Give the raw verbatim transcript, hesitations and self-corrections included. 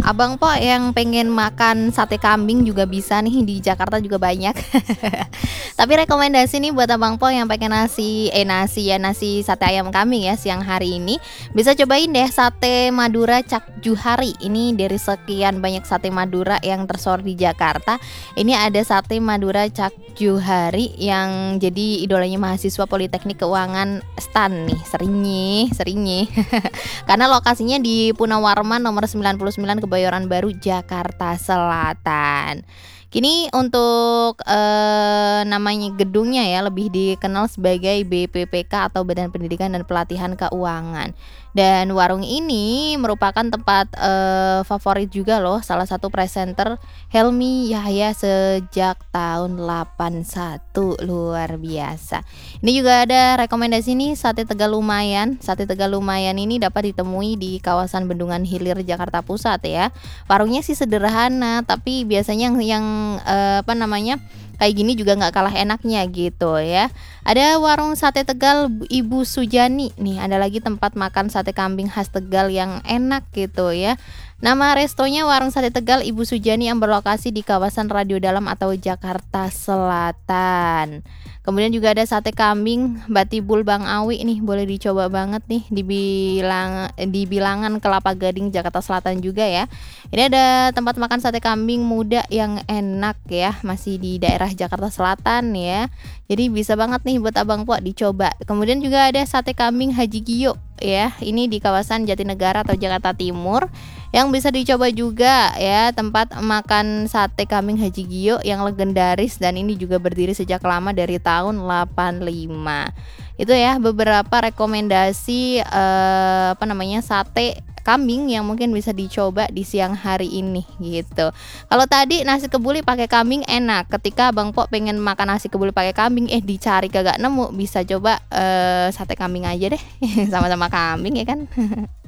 Abang Po yang pengen makan sate kambing juga bisa nih, di Jakarta juga banyak. Tapi rekomendasi nih buat Abang Po yang pengen nasi eh nasi ya, nasi sate ayam kambing ya siang hari ini, bisa cobain deh sate Madura Cak Juhari. Ini dari sekian banyak sate Madura yang tersebar di Jakarta, ini ada sate Madura Cak Juhari yang jadi idolanya mahasiswa Politeknik Keuangan STAN nih, seringnya, seringnya. Karena lokasinya di Punawarman nomor sembilan puluh sembilan Kebayoran Baru, Jakarta Selatan. Kini untuk eh, namanya gedungnya ya lebih dikenal sebagai B P P K atau Badan Pendidikan dan Pelatihan Keuangan. Dan warung ini merupakan tempat eh, favorit juga loh salah satu presenter Helmi Yahya sejak tahun delapan satu, luar biasa. Ini juga ada rekomendasi nih sate Tegal Lumayan. Sate Tegal Lumayan ini dapat ditemui di kawasan Bendungan Hilir, Jakarta Pusat ya. Warungnya sih sederhana, tapi biasanya yang, yang eh, apa namanya kayak gini juga nggak kalah enaknya gitu ya. Ada warung sate Tegal Ibu Sujani nih, ada lagi tempat makan sate kambing khas Tegal yang enak gitu ya. Nama restonya Warung Sate Tegal Ibu Sujani yang berlokasi di kawasan Radio Dalam atau Jakarta Selatan. Kemudian juga ada sate kambing Batibul Bang Awi nih, boleh dicoba banget nih di bilang di bilangan Kelapa Gading, Jakarta Selatan juga ya. Ini ada tempat makan sate kambing muda yang enak ya, masih di daerah Jakarta Selatan ya. Jadi bisa banget nih buat Abang Po dicoba. Kemudian juga ada sate kambing Haji Gio ya, ini di kawasan Jatinegara atau Jakarta Timur yang bisa dicoba juga ya, tempat makan sate kambing Haji Gio yang legendaris dan ini juga berdiri sejak lama dari tahun delapan lima. Itu ya beberapa rekomendasi eh, apa namanya sate kambing yang mungkin bisa dicoba di siang hari ini gitu. Kalau tadi nasi kebuli pakai kambing enak, ketika Bang Po pengen makan nasi kebuli pakai kambing eh dicari kagak nemu, bisa coba eh, sate kambing aja deh. Sama-sama kambing ya kan.